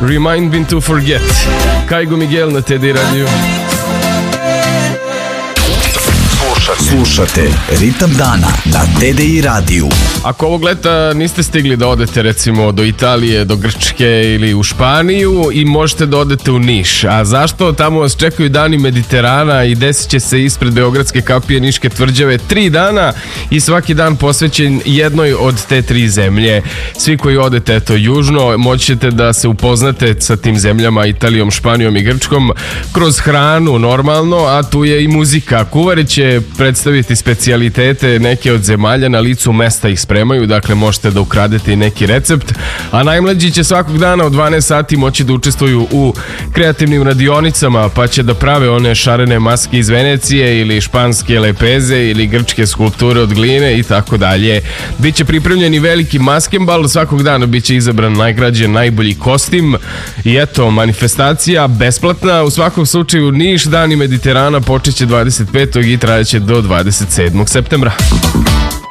Remind me to forget. Kaigo Miguel na TD Radio. Slušate Ritam dana na TDI radiju. Ako ovog leta niste stigli da odete recimo do Italije, do Grčke ili u Španiju, i možete da odete u Niš. A zašto? Tamo vas čekaju dani Mediterana i desit će se ispred Beogradske kapije Niške tvrđave 3 dana i svaki dan posvećen jednoj od te 3 zemlje. Svi koji odete južno moći ćete da se upoznate sa tim zemljama, Italijom, Španijom i Grčkom, kroz hranu normalno, a tu je i muzika. Kuvari će predstaviti specijalitete neke od zemalja, na licu mesta ih spremaju, dakle možete da ukradete i neki recept, a najmlađi će svakog dana od 12 sati moći da učestvuju u kreativnim radionicama, pa će da prave one šarene maske iz Venecije ili španske lepeze ili grčke skulpture od gline i tako dalje. Biće pripremljeni veliki maskembal, svakog dana biće izabran najgrađen najbolji kostim i eto, manifestacija besplatna. U svakom slučaju Niš, dani Mediterana počeće 25. i trajeće do 27. septembra.